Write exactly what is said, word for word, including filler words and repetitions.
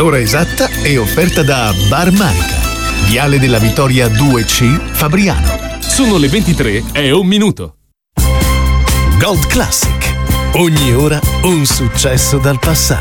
L'ora esatta è offerta da Bar Marica, Viale della Vittoria due C, Fabriano. Sono le ventitré e un minuto. Gold Classic. Ogni ora un successo dal passato.